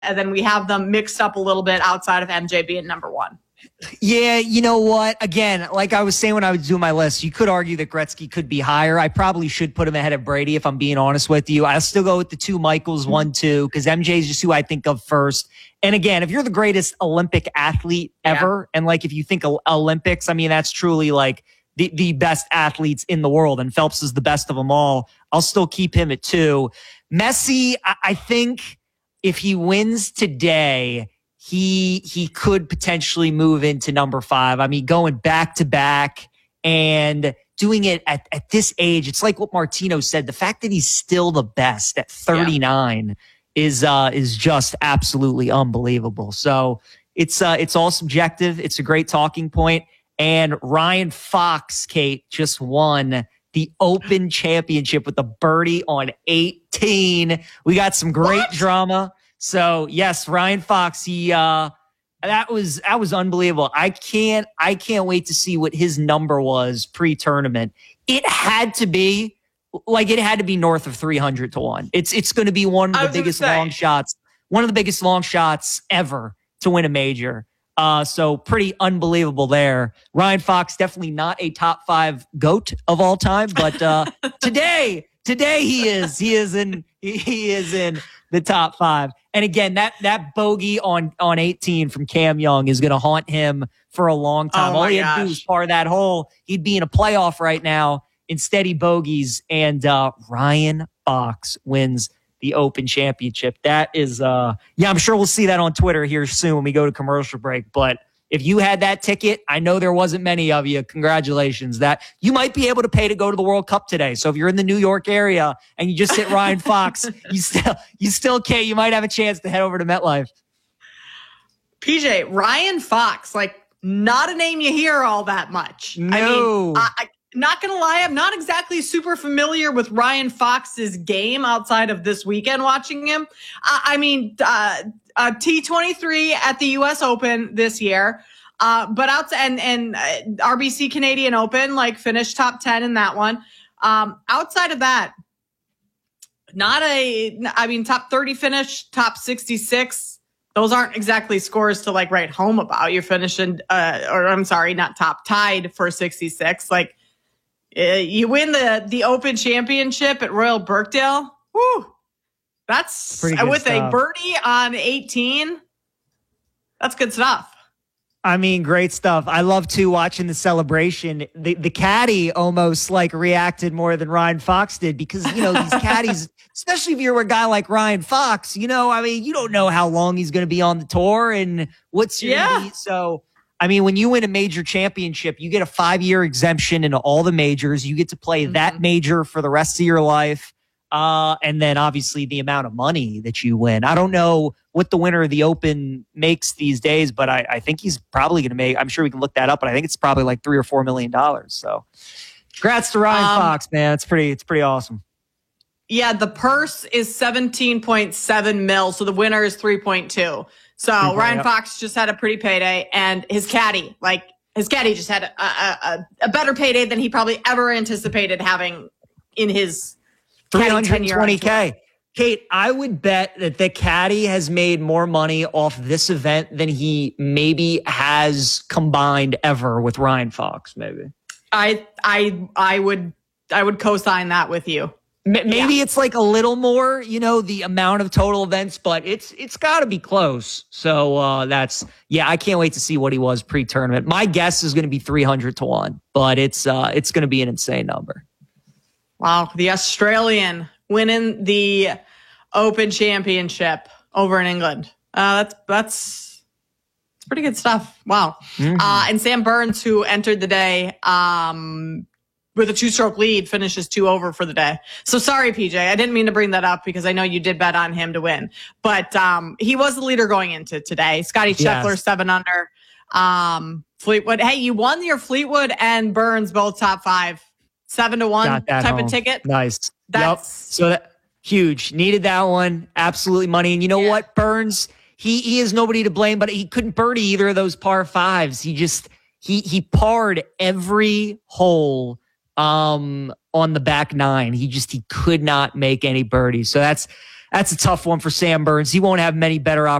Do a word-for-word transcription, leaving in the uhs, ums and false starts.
and then we have them mixed up a little bit outside of M J being number one. Yeah, you know what? Again, like I was saying when I was doing my list, you could argue that Gretzky could be higher. I probably should put him ahead of Brady if I'm being honest with you. I'll still go with the two Michaels, one, two, because M J is just who I think of first. And again, if you're the greatest Olympic athlete ever, yeah. and like if you think Olympics, I mean, that's truly like the, the best athletes in the world, and Phelps is the best of them all. I'll still keep him at two. Messi, I, I think if he wins today, he he could potentially move into number five. I mean, going back to back and doing it at, at this age, it's like what Martino said. The fact that he's still the best at thirty-nine yeah. is uh, is just absolutely unbelievable. So it's uh, it's all subjective. It's a great talking point. And Ryan Fox, Kate, just won the Open Championship with a birdie on eighteen. We got some great what? drama. So yes, Ryan Fox, he, uh, that was, that was unbelievable. I can't, I can't wait to see what his number was pre-tournament. It had to be like, it had to be north of three hundred to one. It's, it's going to be one of the biggest long shots, one of the biggest long shots ever to win a major. Uh, so pretty unbelievable there. Ryan Fox, definitely not a top five GOAT of all time, but, uh, today, today he is, he is in, he is in the top five. And again, that that bogey on, on eighteen from Cam Young is going to haunt him for a long time. Oh All he had to do was par that hole. He'd be in a playoff right now. Instead, he bogeys, and uh, Ryan Fox wins the Open Championship. That is, uh, yeah, I'm sure we'll see that on Twitter here soon when we go to commercial break. But if you had that ticket, I know there wasn't many of you. Congratulations. That you might be able to pay to go to the World Cup today. So if you're in the New York area and you just hit Ryan Fox, you still you still can't. You might have a chance to head over to MetLife. P J, Ryan Fox, like not a name you hear all that much. No. I mean, I, I, not gonna lie, I'm not exactly super familiar with Ryan Fox's game outside of this weekend watching him. I, I mean, uh, uh, T twenty-three at the U S Open this year, uh, but outside and and uh, R B C Canadian Open, like finished top ten in that one. Um, outside of that, not a, I mean, top thirty finish, top sixty-six. Those aren't exactly scores to like write home about. You're finishing, uh, or I'm sorry, not top, tied for sixty-six. Like. Uh, you win the, the Open Championship at Royal Birkdale. Woo! That's with stuff. A birdie on eighteen. That's good stuff. I mean, great stuff. I love too watching the celebration. The the caddy almost like reacted more than Ryan Fox did because, you know, these caddies, especially if you're a guy like Ryan Fox, you know, I mean, you don't know how long he's going to be on the tour and what's your yeah. be. So. I mean, when you win a major championship, you get a five-year exemption into all the majors. You get to play mm-hmm. that major for the rest of your life. Uh, and then obviously the amount of money that you win. I don't know what the winner of the Open makes these days, but I, I think he's probably going to make, I'm sure we can look that up, but I think it's probably like three or four million dollars. So congrats to Ryan um, Fox, man. It's pretty, it's pretty awesome. Yeah. The purse is seventeen point seven mil. So the winner is three point two. So Ryan yep. Fox just had a pretty payday, and his caddy, like his caddy just had a, a, a better payday than he probably ever anticipated having in his three hundred twenty K. Kate, I would bet that the caddy has made more money off this event than he maybe has combined ever with Ryan Fox, maybe. I I I would I would co-sign that with you. Maybe yeah. it's like a little more, you know, the amount of total events, but it's it's got to be close. So uh, that's, yeah, I can't wait to see what he was pre-tournament. My guess is going to be three hundred to one, but it's uh, it's going to be an insane number. Wow. The Australian winning the Open Championship over in England. Uh, that's, that's, it's pretty good stuff. Wow. Mm-hmm. Uh, and Sam Burns, who entered the day, um, with a two-stroke lead, finishes two over for the day. So sorry, P J. I didn't mean to bring that up because I know you did bet on him to win. But um, he was the leader going into today. Scotty Scheffler, yes. seven under. Um, Fleetwood. Hey, you won your Fleetwood and Burns both top five. Seven to one type home. Of ticket. Nice. That's yep. So that huge. Needed that one. Absolutely money. And you know yeah. what? Burns, he he is nobody to blame, but he couldn't birdie either of those par fives. He just he he parred every hole um, on the back nine. He just, he could not make any birdies. So that's, That's a tough one for Sam Burns. He won't have many better opportunities.